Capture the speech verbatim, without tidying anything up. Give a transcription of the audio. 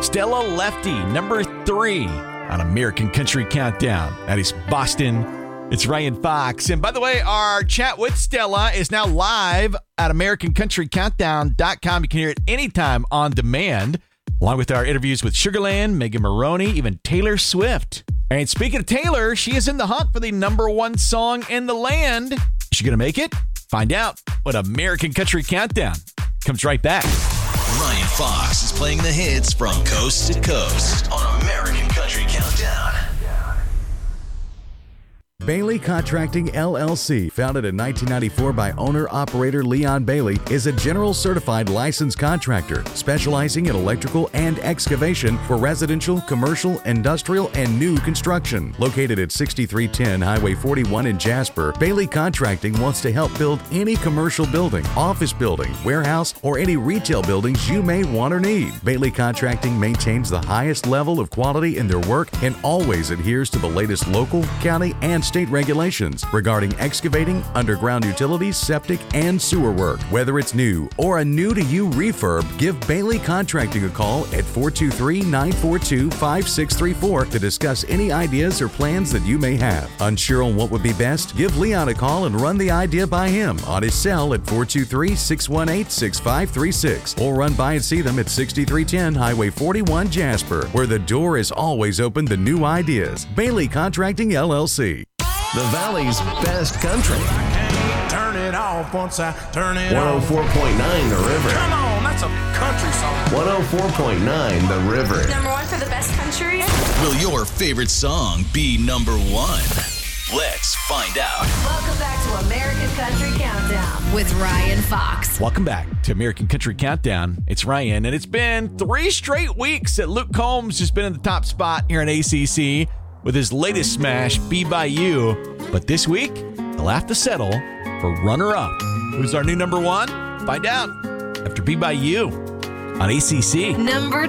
Stella Lefty, number three on American Country Countdown. That is Boston. It's Ryan Fox. And by the way, our chat with Stella is now live at american country countdown dot com. You can hear it anytime on demand, along with our interviews with Sugarland, Megan Maroney, even Taylor Swift. And speaking of Taylor, she is in the hunt for the number one song in the land. Is she going to make it? Find out when American Country Countdown comes right back. Ryan Fox is playing the hits from coast to coast on American Country Countdown. Bailey Contracting, L L C, founded in nineteen ninety-four by owner-operator Leon Bailey, is a general certified licensed contractor specializing in electrical and excavation for residential, commercial, industrial, and new construction. Located at sixty-three ten Highway forty-one in Jasper, Bailey Contracting wants to help build any commercial building, office building, warehouse, or any retail buildings you may want or need. Bailey Contracting maintains the highest level of quality in their work and always adheres to the latest local, county, and state regulations regarding excavating, underground utilities, septic, and sewer work. Whether it's new or a new-to-you refurb, give Bailey Contracting a call at four two three, nine four two, five six three four to discuss any ideas or plans that you may have. Unsure on what would be best? Give Leon a call and run the idea by him on his cell at four two three, six one eight, six five three six or run by and see them at sixty-three ten Highway forty-one, Jasper, where the door is always open to new ideas. Bailey Contracting, L L C. The Valley's best country. Turn it off once I turn it one oh off. four point nine The River. Come on, that's a country song. one oh four point nine The River. Number one for the best country. Will your favorite song be number one? Let's find out. Welcome back to American Country Countdown with Ryan Fox. Welcome back to American Country Countdown. It's Ryan, and it's been three straight weeks that Luke Combs has been in the top spot here in A C C with his latest smash, Be By You. But this week, he'll have to settle for runner-up. Who's our new number one? Find out after Be By You on A C C. Number